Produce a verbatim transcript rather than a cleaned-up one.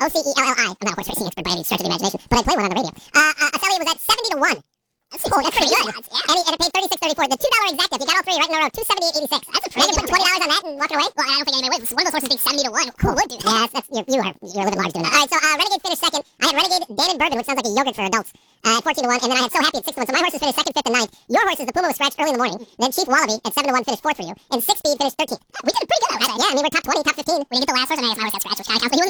O C E L L I. I'm not a horse racing expert by any stretch of the imagination, but I play one on the radio. Uh, uh, Accelli was at seventy to one. That's, oh, that's pretty good. Odds, yeah. And, he, and it paid thirty-six thirty-four. The two dollar exacta, you got all three right in a row. two seventy-eight eighty-six. That's a pretty good. Put twenty dollars on that and walk it away. Well, I don't think anybody would. One of those horses paid seventy to one. Who would do that? Yeah, that's, that's you're, you are you're a little large doing that. All right, so uh, Renegade finished second. I had Renegade, Dan and Bourbon, which sounds like a yogurt for adults. Uh, at fourteen to one, and then I had So Happy at six to one. So my horses finished second, fifth, and ninth. Your horses, the Puma was scratched early in the morning. Then Chief Wallaby at seven to one finished fourth for you, and Six Speed finished thirteenth. We did pretty good. Right? Yeah, I mean we're top twenty, top fifteen. We didn't get the last horse, and I guess my horse got scratched, which kind of counts. But he was